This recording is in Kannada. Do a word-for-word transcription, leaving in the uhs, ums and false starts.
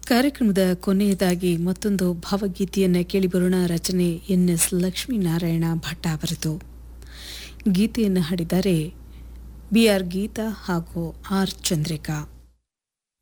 ಕಾರ್ಯಕ್ರಮದ ಕೊನೆಯದಾಗಿ ಮತ್ತೊಂದು ಭಾವಗೀತೆಯನ್ನು ಕೇಳಿಬರೋಣ. ರಚನೆ ಎನ್ ಎಸ್ ಲಕ್ಷ್ಮೀನಾರಾಯಣ ಭಟ್ಟ ಅವರದು. ಗೀತೆಯನ್ನು ಹಾಡಿದ್ದಾರೆ ಬಿ ಆರ್ ಗೀತಾ ಹಾಗೂ ಆರ್ ಚಂದ್ರಿಕಾ.